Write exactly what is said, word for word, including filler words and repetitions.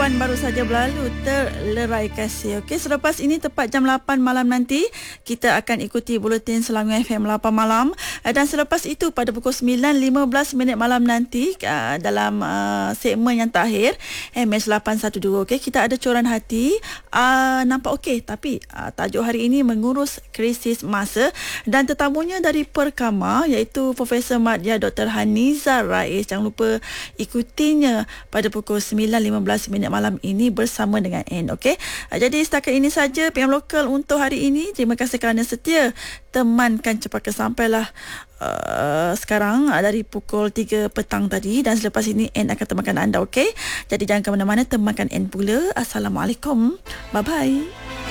Wan baru saja berlalu terlerai kasih. Okey, selepas ini tepat jam lapan malam nanti kita akan ikuti buletin Selangor F M lapan malam, dan selepas itu pada pukul sembilan lima belas minit malam nanti uh, dalam uh, segmen yang terakhir M H lapan satu dua. Okey, kita ada coran hati. Uh, nampak okey, tapi uh, tajuk hari ini mengurus krisis masa, dan tetamunya dari Perkama iaitu Profesor Madya Doktor Haniza Rais. Jangan lupa ikutinya pada pukul sembilan lima belas minit malam ini bersama dengan N. Okey. Jadi setakat ini saja P M Lokal untuk hari ini. Terima kasih kerana setia temankan cepat kesampailah uh, sekarang uh, dari pukul tiga petang tadi, dan selepas ini N akan temankan anda. Okey. Jadi jangan ke mana-mana, temankan N pula. Assalamualaikum. Bye bye.